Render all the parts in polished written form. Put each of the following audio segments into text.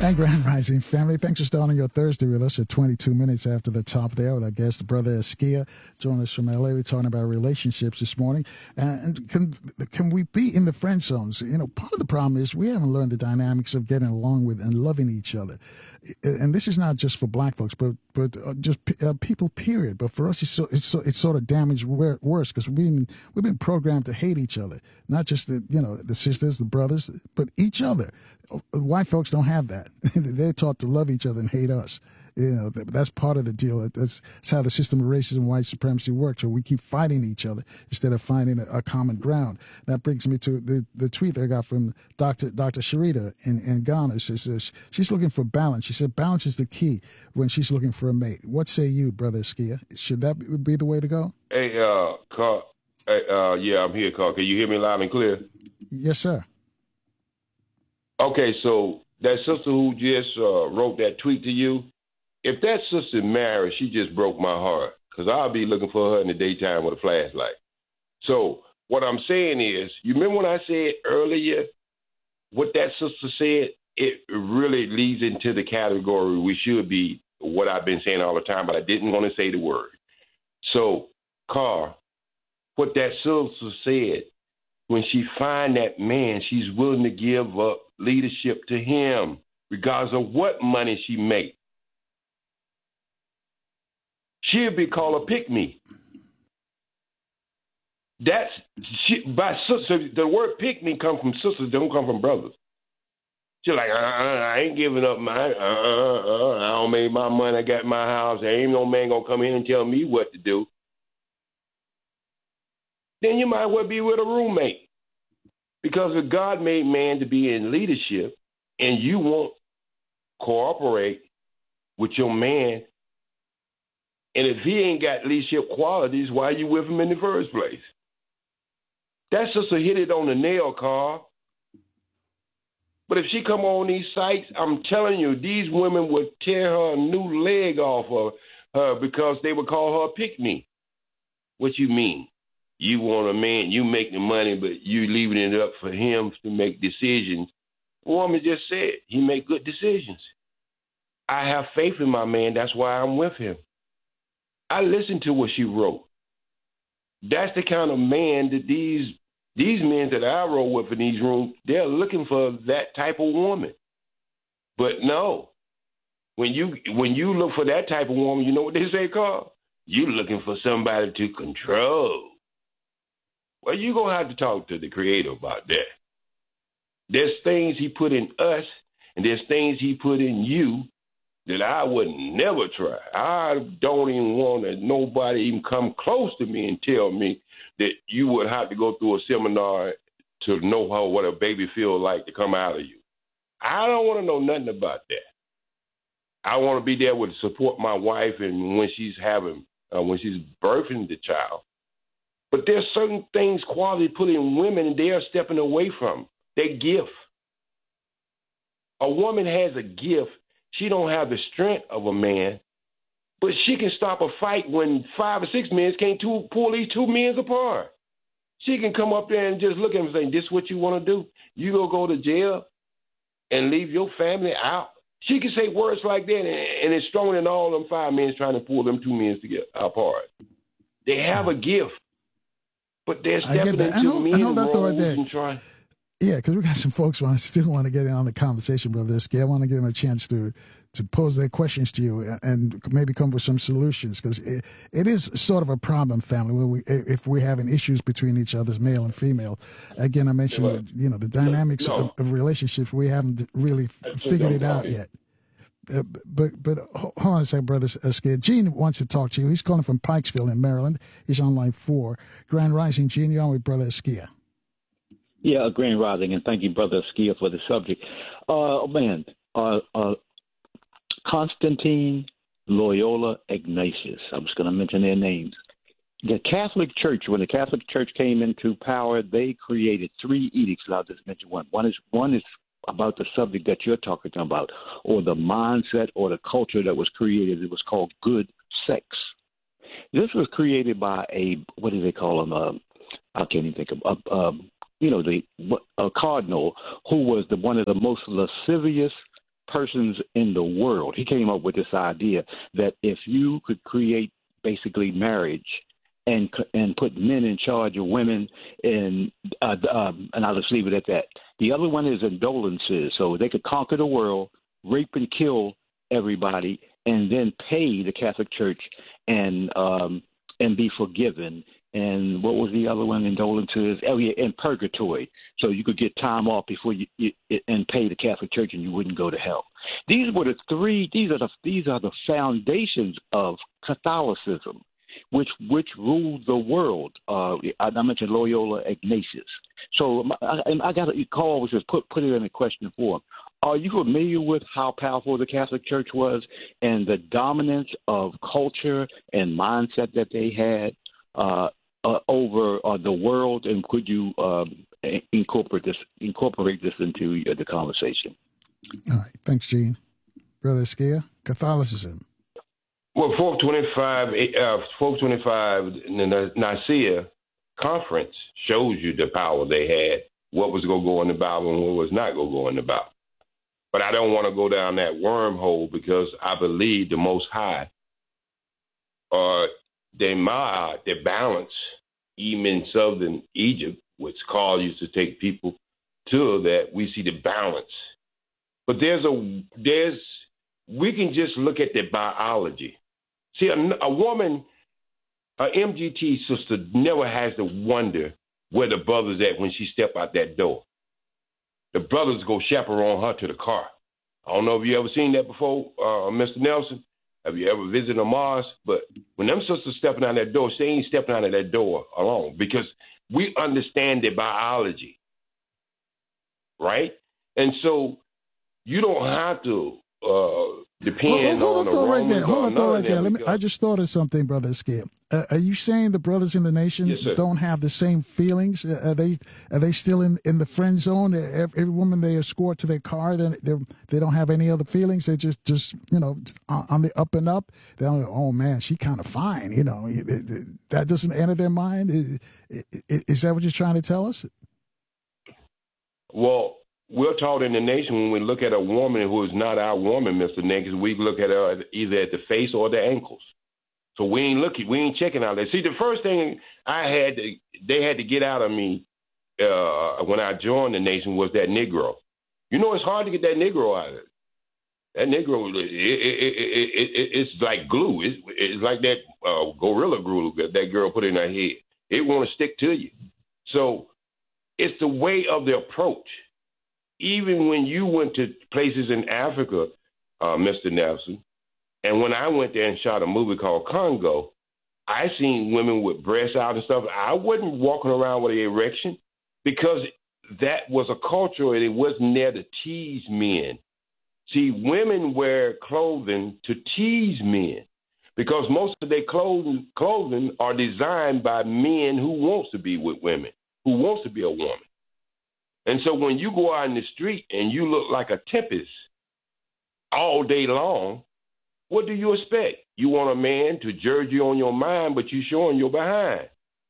And Grand Rising family, thanks for starting your Thursday with us at 22 minutes after the top there with our guest, Brother Askia, joining us from LA. We're talking about relationships this morning. And can we be in the friend zones? You know, part of the problem is we haven't learned the dynamics of getting along with and loving each other. And this is not just for black folks, but just people, period. But for us, it's sort of damaged worse because we've been programmed to hate each other, not just the sisters, the brothers, but each other. White folks don't have that. They're taught to love each other and hate us. You know, that's part of the deal. That's how the system of racism and white supremacy works. So we keep fighting each other instead of finding a common ground. That brings me to the tweet that I got from Dr. Sharita in Ghana. She says she's looking for balance. She said balance is the key when she's looking for a mate. What say you, Brother Askia? Should that be the way to go? Hey, Carl. Yeah, I'm here, Carl. Can you hear me loud and clear? Yes, sir. Okay, so that sister who just wrote that tweet to you, if that sister married, she just broke my heart because I'll be looking for her in the daytime with a flashlight. So what I'm saying is, you remember when I said earlier what that sister said? It really leads into the category we should be, what I've been saying all the time, but I didn't want to say the word. So, Carl, what that sister said, when she find that man, she's willing to give up leadership to him, regardless of what money she make. She'll be called a pick-me. By sister, the word pick-me come from sisters, don't come from brothers. She's like, I ain't giving up I don't make my money, I got my house, there ain't no man gonna come in and tell me what to do. Then you might well be with a roommate. Because if God made man to be in leadership and you won't cooperate with your man, and if he ain't got leadership qualities, why are you with him in the first place? That's just a hit it on the nail, Carl. But if she come on these sites, I'm telling you, these women would tear her a new leg off of her because they would call her a pick-me. What you mean? You want a man, you make the money, but you leaving it up for him to make decisions. The woman just said he make good decisions. I have faith in my man. That's why I'm with him. I listened to what she wrote. That's the kind of man that these men that I roll with in these rooms, they're looking for that type of woman. But no, when you look for that type of woman, you know what they say, Carl? You're looking for somebody to control. Well, you're going to have to talk to the Creator about that. There's things he put in us, and there's things he put in you that I would never try. I don't even want to nobody even come close to me and tell me that you would have to go through a seminar to know what a baby feels like to come out of you. I don't want to know nothing about that. I want to be there to support my wife and when she's birthing the child. But there's certain things, quality put in women, and they are stepping away from their gift. A woman has a gift. She don't have the strength of a man, but she can stop a fight when 5 or 6 men can't pull these 2 men apart. She can come up there and just look at him and say, this is what you want to do? You go to jail and leave your family out? She can say words like that, and it's stronger than all them 5 men trying to pull them 2 men together apart. They have a gift. But they're stepping into men roles and trying. Yeah, because we got some folks who still want to get in on the conversation, Brother Askia. I want to give them a chance to pose their questions to you and maybe come with some solutions, because it is sort of a problem, family, where if we're having issues between each other's male and female. Again, I mentioned the dynamics of relationships. We haven't really figured it out yet. But hold on a second, Brother Askia. Gene wants to talk to you. He's calling from Pikesville in Maryland. He's on line 4. Grand Rising, Gene. You're on with Brother Askia. Yeah, Grand Rising, and thank you, Brother Askia, for the subject. Constantine, Loyola, Ignatius. I'm just going to mention their names. The Catholic Church, when the Catholic Church came into power, they created 3 edicts. I'll just mention one. One is about the subject that you're talking about, or the mindset or the culture that was created. It was called good sex. This was created by what do they call him? I can't even think of, a cardinal who was one of the most lascivious persons in the world. He came up with this idea that if you could create basically marriage and put men in charge of women, and I'll just leave it at that. The other one is indolences, so they could conquer the world, rape and kill everybody, and then pay the Catholic Church and be forgiven. And what was the other one? Indolences. Oh yeah, and purgatory. So you could get time off before you and pay the Catholic Church, and you wouldn't go to hell. These were the three. These are the foundations of Catholicism, which ruled the world. I mentioned Loyola Ignatius. So I got a call, which was put it in a question form. Are you familiar with how powerful the Catholic Church was and the dominance of culture and mindset that they had over the world? And could you incorporate this into the conversation? All right. Thanks, Gene. Brother Skia, Catholicism. Well, 425 in the Nicaea conference shows you the power they had, what was going to go in the Bible and what was not going to go in the Bible. But I don't want to go down that wormhole because I believe the Most High, they balance, even in southern Egypt, which Carl used to take people to, that we see the balance. But we can just look at the biology. See, a woman, an MGT sister never has to wonder where the brother's at when she step out that door. The brothers go chaperone her to the car. I don't know if you ever seen that before, Mr. Nelson. Have you ever visited a mosque? But when them sisters stepping out that door, she ain't stepping out of that door alone because we understand the biology, right? And so you don't have to depend on the Romans. Hold on right there. I just thought of something, Brother Skip. Are you saying the brothers in the nation don't have the same feelings? Are they still in the friend zone? Every woman they escort to their car, they don't have any other feelings. They just on the up and up. They're like, oh man, she kind of fine. That doesn't enter their mind. Is that what you're trying to tell us? Well, we're taught in the nation when we look at a woman who is not our woman, Mr. Naked, we look at her either at the face or the ankles. So we ain't checking out that. See, the first thing they had to get out of me when I joined the nation was that Negro. It's hard to get that Negro out of it. That Negro, it's like glue. It's like that gorilla glue that girl put in her head. It want to stick to you. So it's the way of the approach. Even when you went to places in Africa, Mr. Nelson, and when I went there and shot a movie called Congo, I seen women with breasts out and stuff. I wasn't walking around with an erection because that was a culture and it wasn't there to tease men. See, women wear clothing to tease men because most of their clothing are designed by men who wants to be with women, who wants to be a woman. And so when you go out in the street and you look like a tempest all day long, what do you expect? You want a man to judge you on your mind, but you showing your behind.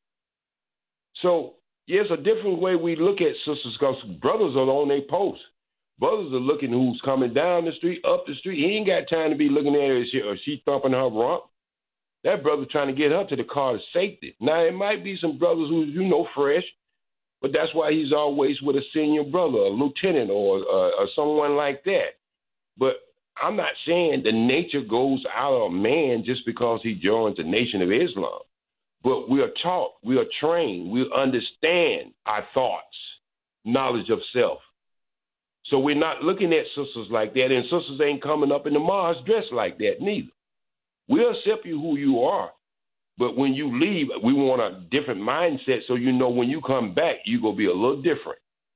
So, it's a different way we look at sisters because brothers are on their post. Brothers are looking who's coming down the street, up the street. He ain't got time to be looking at her or she thumping her rump. That brother trying to get her to the car to safety. Now, it might be some brothers who's, fresh, but that's why he's always with a senior brother, a lieutenant or someone like that. But I'm not saying the nature goes out of a man just because he joins the Nation of Islam. But we are taught, we are trained, we understand our thoughts, knowledge of self. So we're not looking at sisters like that, and sisters ain't coming up in the mosque dressed like that neither. We'll accept you who you are. But when you leave, we want a different mindset so when you come back, you're going to be a little different.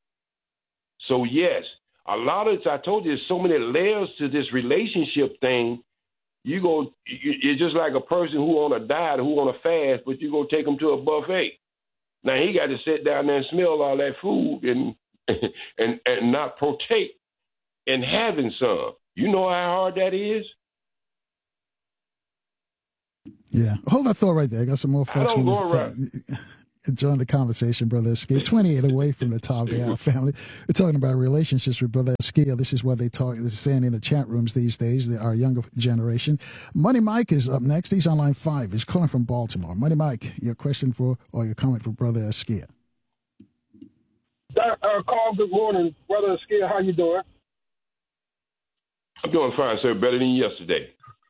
So, yes, a lot of I told you, there's so many layers to this relationship thing. You're just like a person who on a diet, who on a fast, but you're going to take them to a buffet. Now, he got to sit down there and smell all that food and not partake in having some. You know how hard that is? Yeah. Hold that thought right there. I got some more folks. I don't go around. Enjoying the conversation, Brother Askia. 28 away from the top of the hour, family. We're talking about relationships with Brother Askia. This is what they're saying in the chat rooms these days, our younger generation. Money Mike is up next. He's on line 5. He's calling from Baltimore. Money Mike, your question for or your comment for Brother Askia. Carl, good morning. Brother Askia, how you doing? I'm doing fine, sir. Better than yesterday.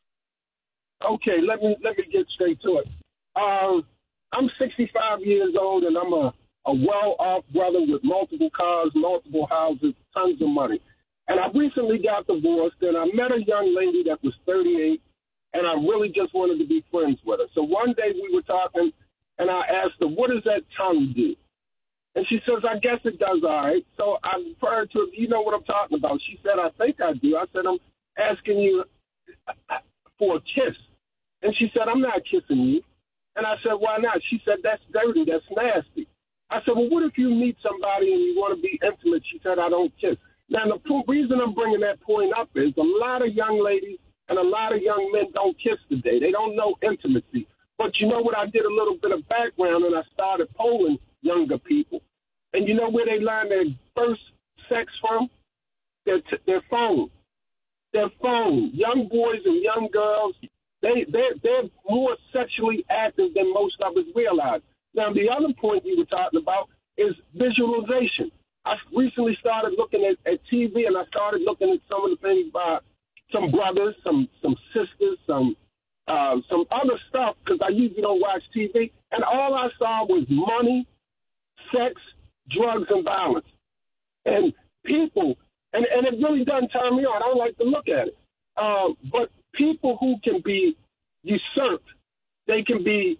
Okay, let me get straight to it. I'm 65 years old, and I'm a well-off brother with multiple cars, multiple houses, tons of money. And I recently got divorced, and I met a young lady that was 38, and I really just wanted to be friends with her. So one day we were talking, and I asked her, what does that tongue do? And she says, I guess it does all right. So I referred to her, you know what I'm talking about? She said, I think I do. I said, I'm asking you for a kiss. And she said, I'm not kissing you. And I said, why not? She said, that's dirty. That's nasty. I said, well, what if you meet somebody and you want to be intimate? She said, I don't kiss. Now, the reason I'm bringing that point up is a lot of young ladies and a lot of young men don't kiss today. They don't know intimacy. But you know what? I did a little bit of background, and I started polling younger people. And you know where they learn their first sex from? Their phone. Their phone. Young boys and young girls, they're more sexually active than most of us realize. Now, the other point you were talking about is visualization. I recently started looking at TV, and I started looking at some of the things by some brothers, some sisters, some other stuff, because I usually don't watch TV. And all I saw was money, sex, drugs, and violence. And people, and it really doesn't turn me on. I don't like to look at it. But people who can be usurped, they can be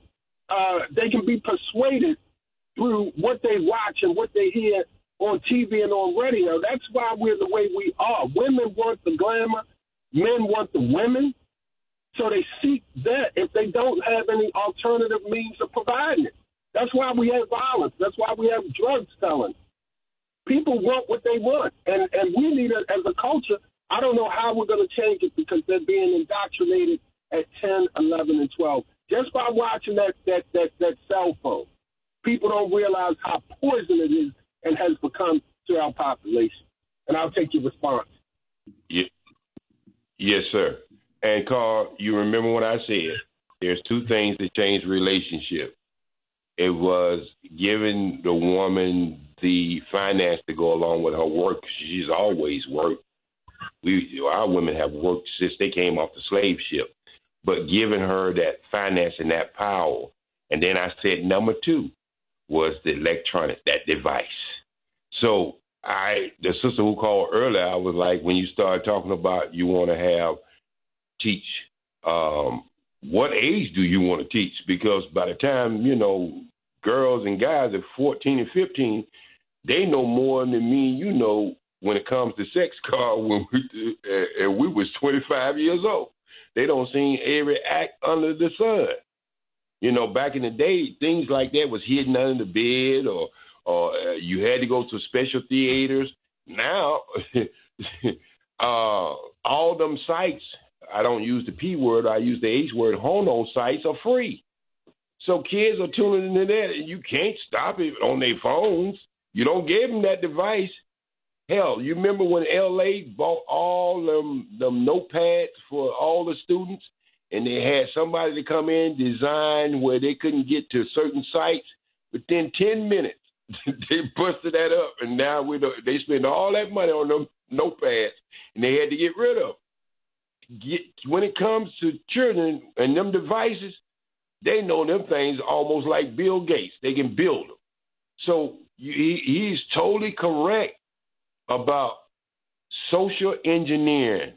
persuaded through what they watch and what they hear on TV and on radio. That's why we're the way we are. Women want the glamour. Men want the women. So they seek that if they don't have any alternative means of providing it. That's why we have violence. That's why we have drug selling. People want what they want. And we need it as a culture. I don't know how we're going to change it because they're being indoctrinated at 10, 11, and 12. Just by watching that cell phone. People don't realize how poison it is and has become to our population. And I'll take your response. Yes, sir. And Carl, you remember what I said. There's two things that change relationship. It was giving the woman the finance to go along with her work. She's always worked. Our women have worked since they came off the slave ship. But giving her that finance and that power. And then I said number 2 was the electronics, that device. So the sister who called earlier, I was like, when you start talking about you want to teach, what age do you want to teach? Because by the time, girls and guys are 14 and 15, they know more than me, when it comes to sex, Carl, and we was 25 years old. They don't see every act under the sun. Back in the day, things like that was hidden under the bed or you had to go to special theaters. Now, all them sites, I don't use the P word, I use the H word, porno sites are free. So kids are tuning into that, and you can't stop it on their phones. You don't give them that device. Hell, you remember when L.A. bought all them notepads for all the students, and they had somebody to come in, design where they couldn't get to certain sites within 10 minutes. They busted that up, and now they spend all that money on them notepads, and they had to get rid of them. When it comes to children and them devices, they know them things almost like Bill Gates. They can build them. So he's totally correct about social engineering.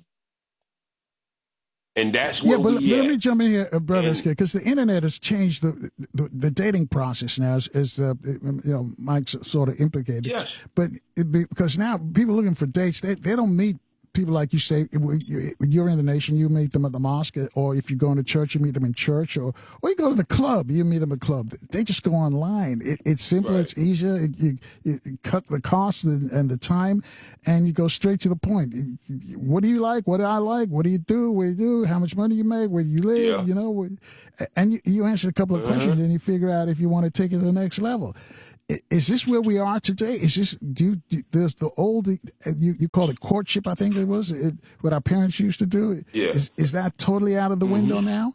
And that's what let me jump in here, Brother Askia, because the internet has changed the dating process now, as Mike's sort of implicated. Yes. But because now people looking for dates, they don't meet people like you say, you're in the nation, you meet them at the mosque, or if you're going to church, you meet them in church, or you go to the club, you meet them at the club. They just go online. It's simpler, Right. it's easier. You cut the cost and the time, and you go straight to the point. What do you like? What do I like? What do you do? Where you do? How much money you make? Where do you live? Yeah. You know, and you answer a couple of questions, and you figure out if you want to take it to the next level. Is this where we are today? Is this there's the old you call it courtship? I think it was what our parents used to do. Yeah. Is that totally out of the window now?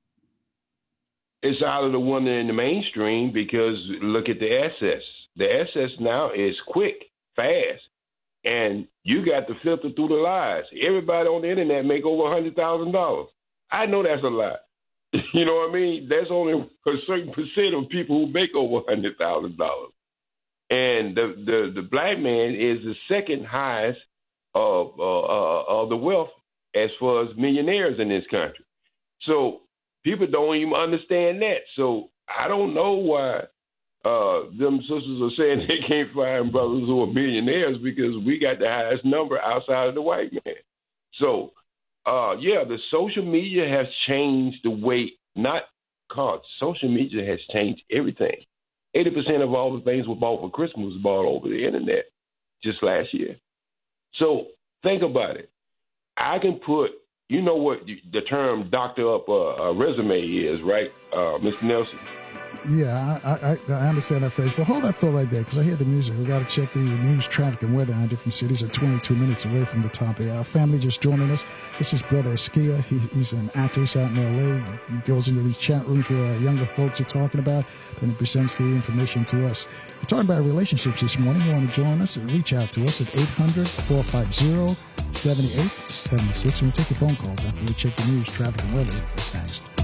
It's out of the window in the mainstream because look at the access. The access now is quick, fast, and you got to filter through the lies. Everybody on the internet make over $100,000. I know that's a lie. You know what I mean? That's only a certain percent of people who make over $100,000. And the black man is the second highest of the wealth as far as millionaires in this country. So people don't even understand that. So I don't know why them sisters are saying they can't find brothers who are millionaires because we got the highest number outside of the white man. So the social media has changed the way, social media has changed everything. 80% of all the things we bought for Christmas was bought over the internet just last year. So think about it. I can put, you know what the term doctor up a resume is, right, Mr. Nelson? Yeah, I understand that phrase. But hold that thought right there, because I hear the music. We got to check the news, traffic, and weather in different cities. At 22 minutes away from the top of the hour. Family just joining us. This is Brother Askia. He's an actor. He's out in L.A. He goes into these chat rooms where younger folks are talking about, then he presents the information to us. We're talking about relationships this morning. You want to join us? Reach out to us at 800-450-7876. And we'll take your phone calls after we check the news, traffic, and weather. It's next.